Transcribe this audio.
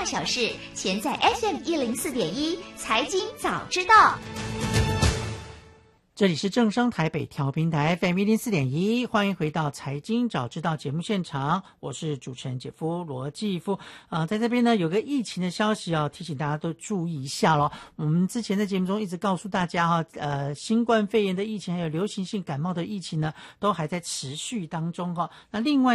小事，全在 FM104.1财经早知道。 这里是正声台北调频台 FM104.1，欢迎回到财经早知道节目现场，我是主持人姐夫罗继夫。在这边呢有个疫情的消息提醒大家都注意一下咯。我们之前在节目中一直告诉大家新冠肺炎的疫情还有流行性感冒的疫情呢都还在持续当中那另外